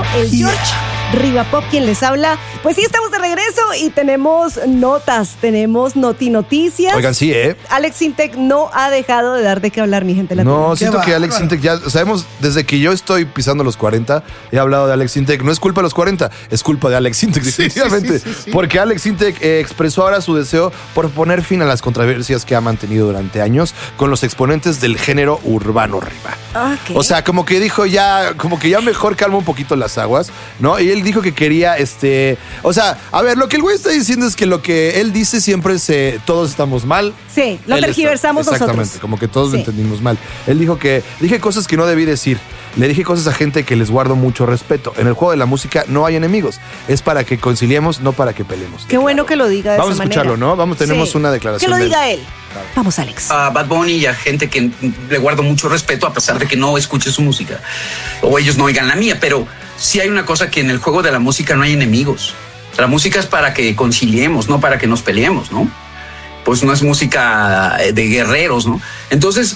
el George Rivapop quien les habla. Pues sí, estamos de regreso y tenemos notas, tenemos noticias. Oigan, sí, Alex Sintek no ha dejado de dar de qué hablar, mi gente latina. No, siento que Alex Sintek ya, sabemos, desde que yo estoy pisando los 40, he hablado de Alex Sintek. No es culpa de los 40, es culpa de Alex Sintek, definitivamente. Sí. Porque Alex Sintek expresó ahora su deseo por poner fin a las controversias que ha mantenido durante años con los exponentes del género urbano Riva. Okay. O sea, como que dijo ya, mejor calma un poquito las aguas, ¿no? Y él dijo que quería, o sea, a ver, lo que el güey está diciendo es que lo que él dice siempre todos estamos mal. Sí, lo tergiversamos nosotros. Exactamente, como que todos lo Sí. entendimos mal. Él dijo que dije cosas que no debí decir. Le dije cosas a gente que les guardo mucho respeto. En el juego de la música no hay enemigos. Es para que conciliemos, no para que peleemos. Qué bueno que lo diga de Vamos esa a escucharlo, manera. ¿no? Tenemos Sí. una declaración. Que lo de él. diga él. Vamos, Alex. A Bad Bunny y a gente que le guardo mucho respeto a pesar de que no escuche su música o ellos no oigan la mía, pero sí hay una cosa que en el juego de la música no hay enemigos. La música es para que conciliemos, no para que nos peleemos, ¿no? Pues no es música de guerreros, ¿no? Entonces,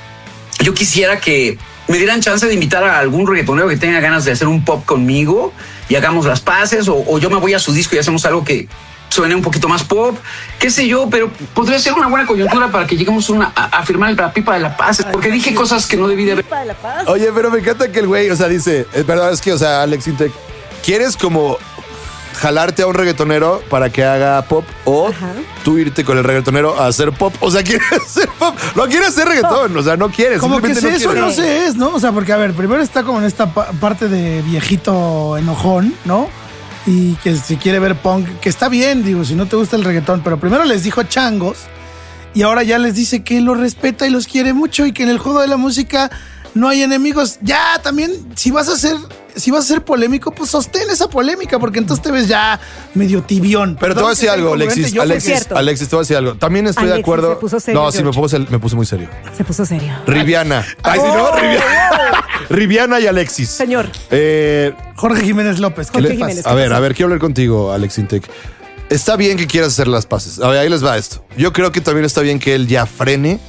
yo quisiera que me dieran chance de invitar a algún reggaetonero que tenga ganas de hacer un pop conmigo y hagamos las paces, o yo me voy a su disco y hacemos algo que suene un poquito más pop, qué sé yo, pero podría ser una buena coyuntura para que lleguemos a firmar la pipa de la paz, porque dije cosas que no debí de haber. Pipa de la Paz. Oye, pero me encanta que el güey, o sea, dice, verdad es que, o sea, Alex Sintek, ¿quieres como jalarte a un reggaetonero para que haga pop o tú irte con el reggaetonero a hacer pop? O sea, ¿quieres hacer pop? No quieres hacer reggaetón, o sea, no quieres. Como que simplemente si eso quieres. no se es, ¿no? O sea, porque a ver, primero está como en esta parte de viejito enojón, ¿no? Y que si quiere ver punk, que está bien, digo, si no te gusta el reggaetón, pero primero les dijo changos y ahora ya les dice que los respeta y los quiere mucho y que en el juego de la música no hay enemigos. Ya, también, si vas a ser polémico, pues sostén esa polémica, porque entonces te ves ya medio tibión. Pero te voy a decir algo, Alexis. yo- Alexis, te voy a decir algo. También estoy de Alexis acuerdo. se puso serio, No, sí, me puse muy serio. Se puso serio. Riviana. Ay, sí, no, Riviana. Riviana y Alexis. Señor. Jorge Jiménez López, ¿qué Jorge le pasa? Jiménez. A ver, quiero hablar contigo, Alex Sintek. Está bien que quieras hacer las paces. A ver, ahí les va esto. Yo creo que también está bien que él ya frene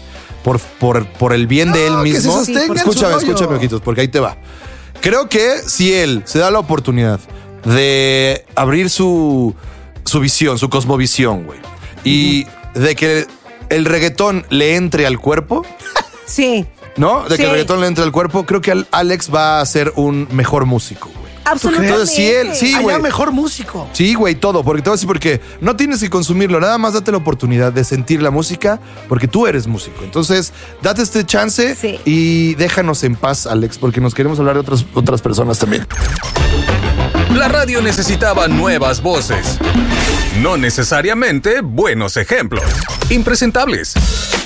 por el bien de él No, que se mismo. sostenga en su rollo. Escúchame, ojitos, porque ahí te va. Creo que si él se da la oportunidad de abrir su visión, su cosmovisión, güey, y de que el reggaetón le entre al cuerpo, Sí. ¿no? De que Sí. el reggaetón le entre al cuerpo, creo que Alex va a ser un mejor músico, güey. Absolutamente. Entonces, si él, sí, Allá güey. mejor músico. Sí, güey, todo. Porque te voy a decir porque no tienes que consumirlo. Nada más date la oportunidad de sentir la música porque tú eres músico. Entonces, date este chance Sí. y déjanos en paz, Alex, porque nos queremos hablar de otras personas también. La radio necesitaba nuevas voces. No necesariamente buenos ejemplos. Impresentables.